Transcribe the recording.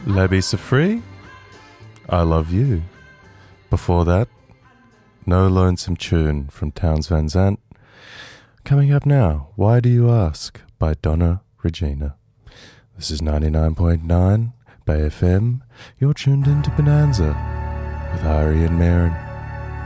Labisa Free, I Love You. Before that, No Lonesome Tune from Townes Van Zandt. Coming up now, Why Do You Ask by Donna Regina. This is 99.9 Bay FM. You're tuned into Bonanza with Ari and Maren.